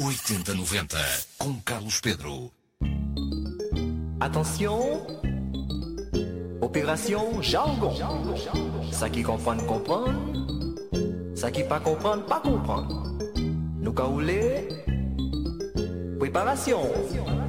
8090 com Carlos Pedro. Attention, opération jargon. Ça qui comprend, comprend. Ça qui pas comprend, pas comprendre. Nous caoulés, préparation.